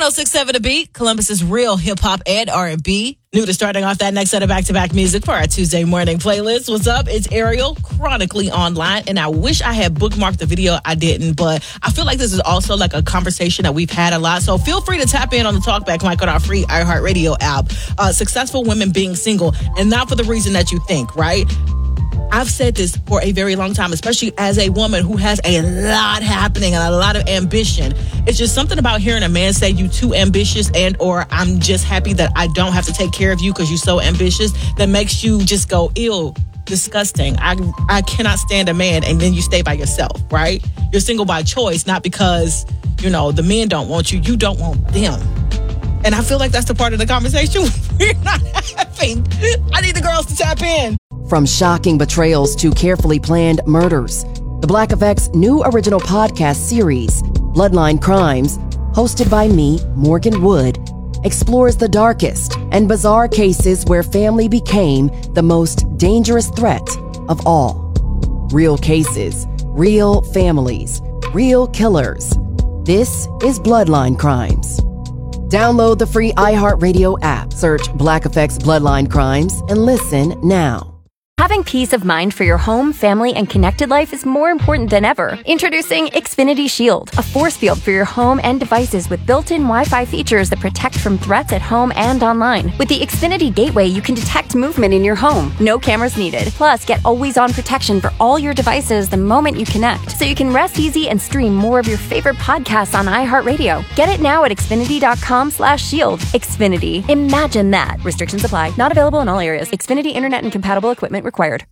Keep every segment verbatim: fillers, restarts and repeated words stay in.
oh six point seven The Beat, Columbus's real hip-hop and R and B. New to starting off that next set of back-to-back music for our Tuesday morning playlist. What's up? It's Ariel, chronically online, and I wish I had bookmarked the video. I didn't, but I feel like this is also like a conversation that we've had a lot, so feel free to tap in on the Talkback mic on our free iHeartRadio app. Uh, successful women being single, and not for the reason that you think, right? I've said this for a very long time, especially as a woman who has a lot happening and a lot of ambition. It's just something about hearing a man say you too ambitious and or I'm just happy that I don't have to take care of you because you're so ambitious that makes you just go, ew, disgusting. I, I cannot stand a man and then you stay by yourself, right? You're single by choice, not because, you know, the men don't want you. You don't want them. And I feel like that's the part of the conversation we're not having. I need the girls to tap in. From shocking betrayals to carefully planned murders, the Black Effect's new original podcast series, Bloodline Crimes, hosted by me, Morgan Wood, explores the darkest and bizarre cases where family became the most dangerous threat of all. Real cases, real families, real killers. This is Bloodline Crimes. Download the free iHeartRadio app, search Black Effect's Bloodline Crimes, and listen now. Having peace of mind for your home, family, and connected life is more important than ever. Introducing Xfinity Shield, a force field for your home and devices with built-in Wi-Fi features that protect from threats at home and online. With the Xfinity Gateway, you can detect movement in your home. No cameras needed. Plus, get always-on protection for all your devices the moment you connect, so you can rest easy and stream more of your favorite podcasts on iHeartRadio. Get it now at Xfinity.com slash shield. Xfinity. Imagine that. Restrictions apply. Not available in all areas. Xfinity Internet and compatible equipment required.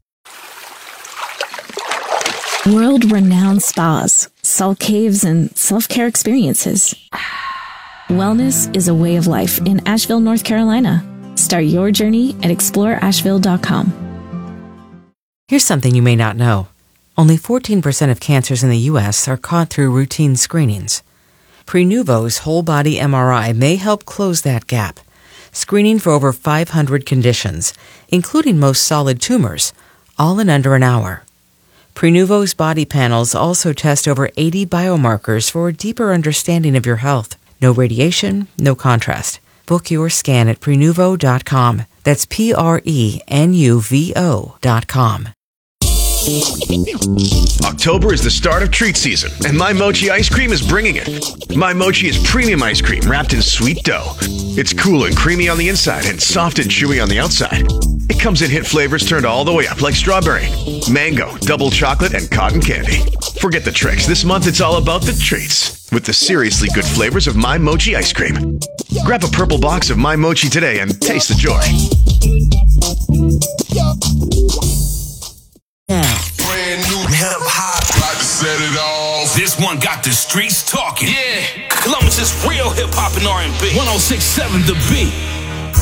World-renowned spas, salt caves, and self-care experiences. Wellness is a way of life in Asheville, North Carolina. Start your journey at explore asheville dot com. Here's something you may not know. Only fourteen percent of cancers in the U S are caught through routine screenings. Prenuvo's whole-body M R I may help close that gap, screening for over five hundred conditions, including most solid tumors, all in under an hour. Prenuvo's body panels also test over eighty biomarkers for a deeper understanding of your health. No radiation, no contrast. Book your scan at Prenuvo dot com. That's P R E N U V O dot com. October is the start of treat season, and My Mochi ice cream is bringing it. My Mochi is premium ice cream wrapped in sweet dough. It's cool and creamy on the inside and soft and chewy on the outside. It comes in hit flavors turned all the way up like strawberry, mango, double chocolate, and cotton candy. Forget the tricks. This month it's all about the treats with the seriously good flavors of My Mochi ice cream. Grab a purple box of My Mochi today and taste the joy. Brand new hip hop, about to set it off. This one got the streets talking. Yeah, Columbus is real hip hop and R and B. one oh six point seven The Beat.